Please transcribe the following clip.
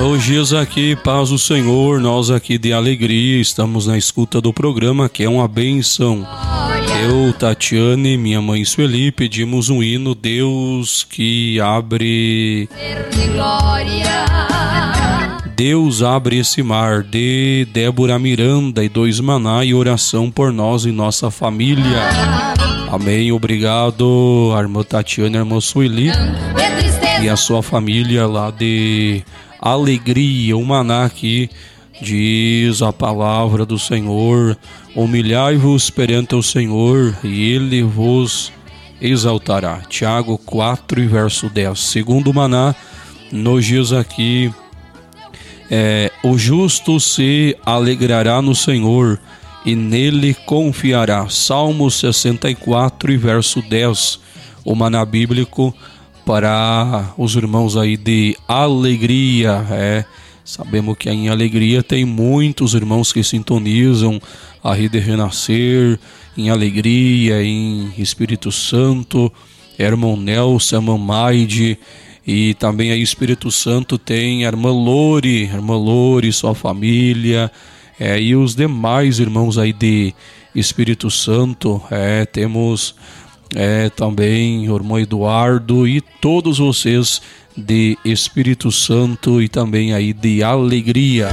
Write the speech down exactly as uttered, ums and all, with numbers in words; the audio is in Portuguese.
Nos dias aqui, paz do Senhor, nós aqui de alegria, estamos na escuta do programa, que é uma bênção. Eu, Tatiane, minha mãe Sueli, pedimos um hino, Deus que abre... Deus abre esse mar, de Débora Miranda e Dois Maná, e oração por nós e nossa família. Amém, obrigado, a irmã Tatiane, a irmã Sueli e a sua família lá de Alegria, o Maná aqui. Diz a palavra do Senhor: humilhai-vos perante o Senhor e Ele vos exaltará. Tiago quatro e verso dez. Segundo o Maná, nos dias aqui, é, o justo se alegrará no Senhor e nele confiará. Salmo sessenta e quatro e verso dez. O Maná bíblico para os irmãos aí de Alegria, é... Sabemos que em Alegria tem muitos irmãos que sintonizam a Rede Renascer, em Alegria, em Espírito Santo, irmão Nelson, irmã Maide, e também aí Espírito Santo tem a irmã Lore, irmã Lore, sua família, é, e os demais irmãos aí de Espírito Santo, é, temos é, também o irmão Eduardo e todos vocês de Espírito Santo e também aí de Alegria.